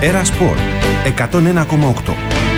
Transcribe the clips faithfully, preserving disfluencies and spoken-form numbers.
Έρα Σπορ εκατόν ένα κόμμα οκτώ.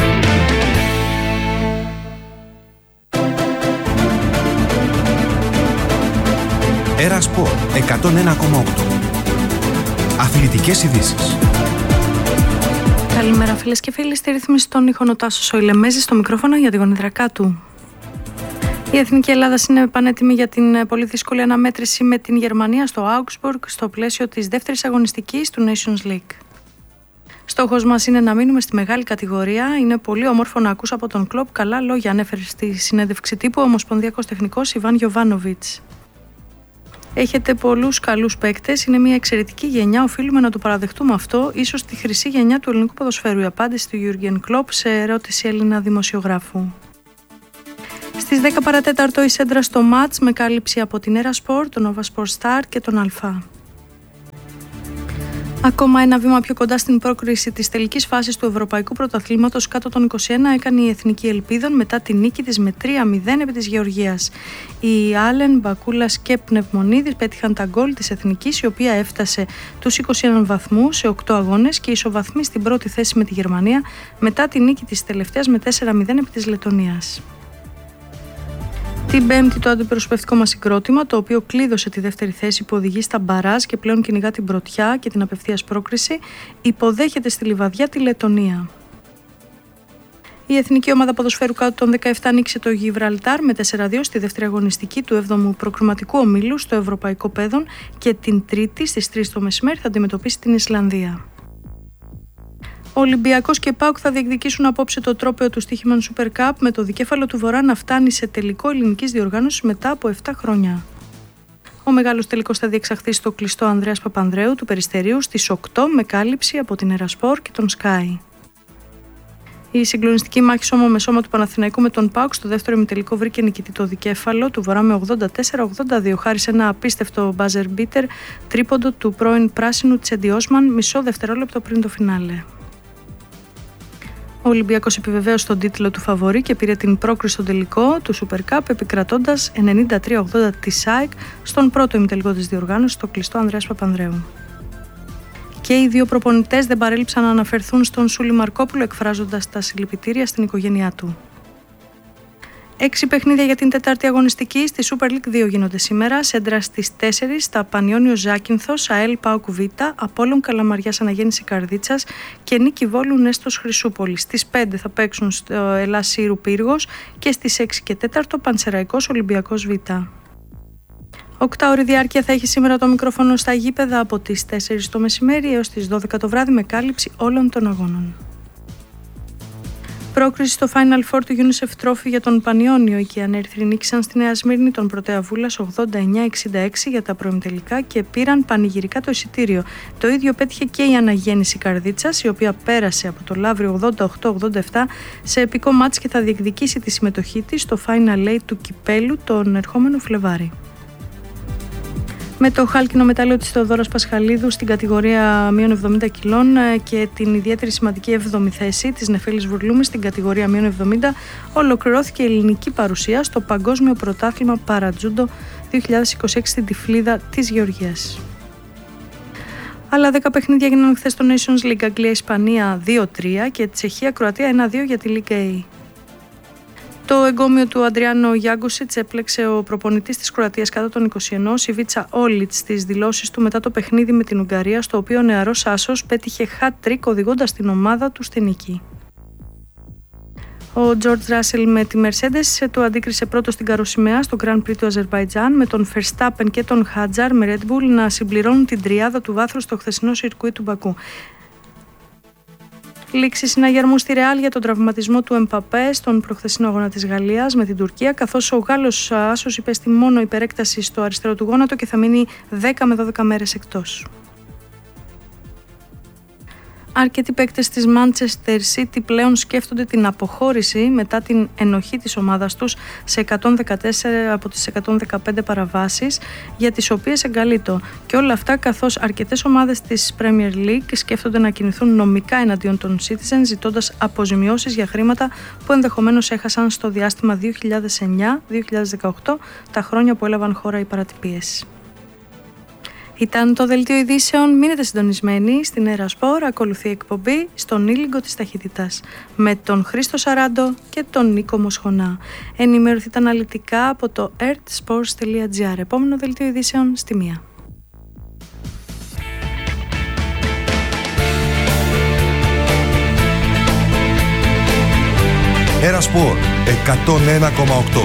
Έρα Σπορ εκατόν ένα κόμμα οκτώ. Αθλητικές ειδήσεις. Καλημέρα φίλες και φίλοι, στη ρύθμιση των ήχων ο Τάσος ο Ηλεμέζης, στο μικρόφωνο για τη γονιδρακά του. Η Εθνική Ελλάδα είναι πανέτοιμη για την πολύ δύσκολη αναμέτρηση με την Γερμανία στο Augsburg στο πλαίσιο της δεύτερης αγωνιστικής του Nations League. Στόχος μας είναι να μείνουμε στη μεγάλη κατηγορία. Είναι πολύ όμορφο να ακούς από τον Κλοπ καλά λόγια, ανέφερε στη συνέντευξη τύπου ο ομοσπονδιακός τεχνικός Ιβάν Γιοβάνοβιτς. Έχετε πολλούς καλούς παίκτες, είναι μια εξαιρετική γενιά, οφείλουμε να το παραδεχτούμε αυτό, ίσως τη χρυσή γενιά του ελληνικού ποδοσφαίρου. Η απάντηση του Γιούργεν Κλοπ σε ερώτηση Έλληνα δημοσιογράφου. Στις δέκα παρατέταρτο η σέντρα στο μάτς με κάλυψη από την Έρα Σπορ, τον Nova Sport Star και τον Αλφα. Ακόμα ένα βήμα πιο κοντά στην πρόκριση της τελικής φάσης του Ευρωπαϊκού Πρωταθλήματος κάτω των είκοσι ένα έκανε η Εθνική Ελπίδων μετά τη νίκη της με τρία μηδέν επί της Γεωργίας. Οι Άλεν, Μπακούλας και Πνευμονίδης πέτυχαν τα γκολ της Εθνικής, η οποία έφτασε τους είκοσι ένα βαθμούς σε οκτώ αγώνες και ισοβαθμεί στην πρώτη θέση με τη Γερμανία μετά τη νίκη της τελευταίας με τέσσερα μηδέν επί της Λετωνίας. Την Πέμπτη το αντιπροσωπευτικό μας συγκρότημα, το οποίο κλείδωσε τη δεύτερη θέση που οδηγεί στα μπαράζ και πλέον κυνηγά την πρωτιά και την απευθείας πρόκριση, υποδέχεται στη Λιβαδιά τη Λετωνία. Η Εθνική Ομάδα Ποδοσφαίρου κάτω των δεκαεπτά νίκησε το Γιβραλτάρ με τέσσερα δύο στη δεύτερη αγωνιστική του έβδομου προκριματικού ομίλου στο Ευρωπαϊκό Πέδον και την Τρίτη στις τρεις το μεσημέρι θα αντιμετωπίσει την Ισλανδία. Ο Ολυμπιακός και ΠΑΟΚ θα διεκδικήσουν απόψε το τρόπαιο του Στοίχημαν Super Cup με το δικέφαλο του Βορρά να φτάνει σε τελικό ελληνικής διοργάνωσης μετά από επτά χρόνια. Ο μεγάλος τελικός θα διεξαχθεί στο κλειστό Ανδρέας Παπανδρέου του Περιστερίου στις οκτώ με κάλυψη από την Έρα Σπορ και τον Sky. Η συγκλονιστική μάχη σώμα με σώμα του Παναθηναϊκού με τον ΠΑΟΚ στο δεύτερο ημιτελικό βρήκε νικητή το δικέφαλο του Βορρά με ογδόντα τέσσερα ογδόντα δύο χάρη σε ένα απίστευτο buzzer beater τρίποντο του πρώην πράσινου Τσέντι Όσμαν μισό δευτερόλεπτο πριν το φινάλε. Ο Ολυμπιακός επιβεβαίωσε τον τίτλο του φαβορί και πήρε την πρόκριση στο τελικό του Super Cup επικρατώντας ενενήντα τρία ογδόντα της ΑΕΚ στον πρώτο ημιτελικό της διοργάνωσης στο κλειστό Ανδρέας Παπανδρέου. Και οι δύο προπονητές δεν παρέλειψαν να αναφερθούν στον Σούλη Μαρκόπουλο εκφράζοντας τα συλληπιτήρια στην οικογένειά του. Έξι παιχνίδια για την τετάρτη αγωνιστική στη Super League δύο γίνονται σήμερα. Σέντρα στις τέσσερις στα Πανιόνιο Ζάκυνθος, ΑΕΛ ΠΑΟΚ Β, Απόλλων Καλαμαριάς Αναγέννηση Καρδίτσας και Νίκη Βόλου Νέστος Χρυσούπολης. Στις πέντε θα παίξουν στο Ελλάς Σύρου Πύργος και στις έξι και τέσσερα Πανσεραϊκός Ολυμπιακός Β. Οκτάωρη διάρκεια θα έχει σήμερα το μικρόφωνο στα γήπεδα από τις τέσσερις το μεσημέρι έως τις δώδεκα το βράδυ με κάλυψη όλων των αγώνων. Πρόκριση στο Final Four του UNICEF Trophy για τον Πανιόνιο. Οι Κιανέρθροι νίκησαν στη Νέα Σμύρνη τον Πρωτέα Βούλας ογδόντα εννιά εξήντα έξι για τα προημιτελικά και πήραν πανηγυρικά το εισιτήριο. Το ίδιο πέτυχε και η Αναγέννηση Καρδίτσας, η οποία πέρασε από το Λαύριο ογδόντα οκτώ ογδόντα επτά σε επικό μάτς και θα διεκδικήσει τη συμμετοχή της στο Final Eight του Κυπέλου τον ερχόμενο Φλεβάρι. Με το χάλκινο μετάλλιο της Θεοδόρας Πασχαλίδου στην κατηγορία μείον εβδομήντα κιλών και την ιδιαίτερη σημαντική έβδομη θέση της Νεφέλης Βουρλούμης στην κατηγορία μείον εβδομήντα ολοκληρώθηκε η ελληνική παρουσία στο Παγκόσμιο Πρωτάθλημα Παρατζούντο δύο χιλιάδες είκοσι έξι στην Τυφλίδα της Γεωργίας. Άλλα δέκα παιχνίδια έγιναν χθες στο Nations League. Αγγλία-Ισπανία δύο τρία και Τσεχία-Κροατία ένα δύο για τη Λίγκα A. Το εγκόμιο του Αντριάνο Γιάγκουσιτς έπλεξε ο προπονητής της Κροατίας κάτω των είκοσι ένα, Ιβίτσα Όλιτς, στις δηλώσεις του μετά το παιχνίδι με την Ουγγαρία, στο οποίο ο νεαρός άσος πέτυχε hat-trick οδηγώντας την ομάδα του στη νίκη. Ο Τζορτζ Ράσελ με τη Mercedes του αντίκρισε πρώτο στην καροσημαία στο Grand Prix του Αζερμπαϊτζάν, με τον Verstappen και τον Χάτζαρ με Red Bull να συμπληρώνουν την τριάδα του βάθρου στο χθεσινό σιρκουί του Μπακού. Λήξη συναγερμού στη Ρεάλ για τον τραυματισμό του Εμπαπέ στον προχθεσινό αγώνα της Γαλλίας με την Τουρκία, καθώς ο Γάλλος άσος υπέστη μόνο υπερέκταση στο αριστερό του γόνατο και θα μείνει δέκα με δώδεκα μέρες εκτός. Αρκετοί παίκτες της Manchester City πλέον σκέφτονται την αποχώρηση μετά την ενοχή της ομάδας τους σε εκατόν δεκατέσσερα από τις εκατόν δεκαπέντε παραβάσεις για τις οποίες εγκαλείτο. Και όλα αυτά καθώς αρκετές ομάδες της Premier League σκέφτονται να κινηθούν νομικά εναντίον των Citizens, ζητώντας αποζημιώσεις για χρήματα που ενδεχομένως έχασαν στο διάστημα δύο χιλιάδες εννιά με δύο χιλιάδες δεκαοκτώ, τα χρόνια που έλαβαν χώρα οι παρατυπίες. Ήταν το Δελτίο Ειδήσεων. Μείνετε συντονισμένοι στην Έρα Σπορ. Ακολουθεί εκπομπή στον ήλιγκο της ταχύτητας με τον Χρήστο Σαράντο και τον Νίκο Μοσχονά. Ενημερωθείτε αναλυτικά από το earthsports τελεία gr. Επόμενο Δελτίο Ειδήσεων στη μία. Έρα Σπορ εκατόν ένα κόμμα οκτώ.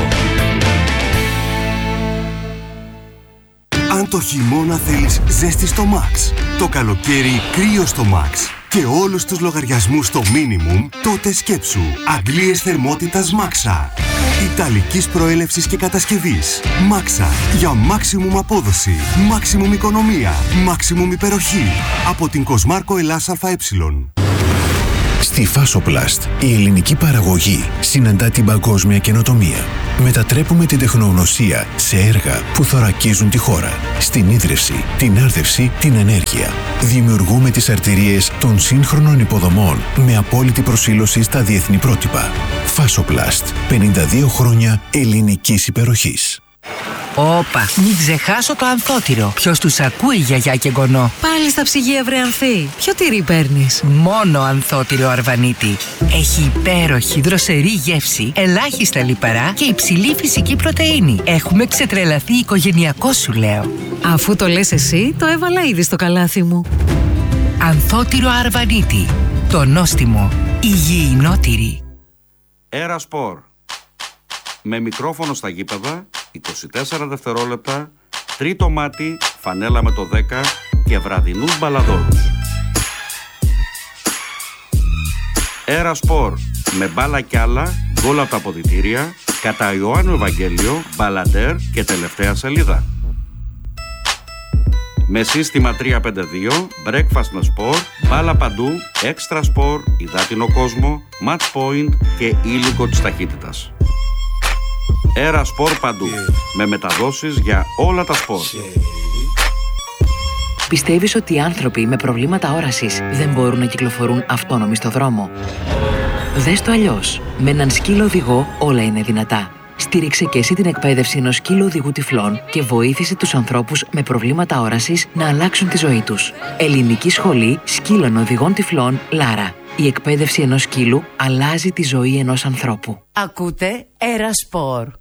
Αν το χειμώνα θέλεις ζέστη στο Max, το καλοκαίρι κρύο στο Max και όλους τους λογαριασμούς στο minimum, τότε σκέψου αντλίες θερμότητας Maxa. Ιταλικής προέλευσης και κατασκευής. Maxa για maximum απόδοση, maximum οικονομία, maximum υπεροχή. Από την Κοσμάρκο Ελλάς ΑΕ. Στη Φάσοπλαστ, η ελληνική παραγωγή συναντά την παγκόσμια καινοτομία. Μετατρέπουμε την τεχνογνωσία σε έργα που θωρακίζουν τη χώρα. Στην ίδρυυση, την άρδευση, την ενέργεια. Δημιουργούμε τις αρτηρίες των σύγχρονων υποδομών με απόλυτη προσήλωση στα διεθνή πρότυπα. Φάσοπλαστ, πενήντα δύο χρόνια ελληνικής υπεροχής. Όπα, μην ξεχάσω το ανθότυρο. Ποιος τους ακούει, γιαγιά και γονό? Πάλι στα ψυγεία, βρε Ανθή. Ποιο τυρί παίρνεις? Μόνο ανθότυρο Αρβανίτη. Έχει υπέροχη δροσερή γεύση, ελάχιστα λιπαρά και υψηλή φυσική πρωτεΐνη. Έχουμε ξετρελαθεί οικογενειακό, σου λέω. Αφού το λες εσύ, το έβαλα ήδη στο καλάθι μου. Ανθότυρο Αρβανίτη. Το νόστιμο υγιεινό-τυρί. Έρα Σπορ. Με μικρόφωνο στα γήπεδα, είκοσι τέσσερα δευτερόλεπτα, τρίτο μάτι, φανέλα με το δέκα και βραδινούς μπαλαδόρους. Έρα Σπορ. Με μπάλα κι άλλα, γκολ από τα αποδυτήρια, κατά Ιωάννου Ευαγγέλιο, μπαλαντέρ και τελευταία σελίδα. Με σύστημα τρία πέντε δύο, breakfast με σπορ, μπάλα παντού, έξτρα σπορ, υδάτινο κόσμο, match point και ήλικο της ταχύτητας. Έρα Σπορ παντού, yeah. με μεταδόσεις για όλα τα σπορ. Πιστεύεις ότι οι άνθρωποι με προβλήματα όρασης δεν μπορούν να κυκλοφορούν αυτόνομοι στο δρόμο? Δες το αλλιώς. Με έναν σκύλο οδηγό όλα είναι δυνατά. Στήριξε και εσύ την εκπαίδευση ενός σκύλου οδηγού τυφλών και βοήθησε τους ανθρώπους με προβλήματα όρασης να αλλάξουν τη ζωή τους. Ελληνική Σχολή Σκύλων Οδηγών Τυφλών Λάρα. Η εκπαίδευση ενός σκύλου αλλάζει τη ζωή ενός ανθρώπου. Ακούτε Έρα Σπορ.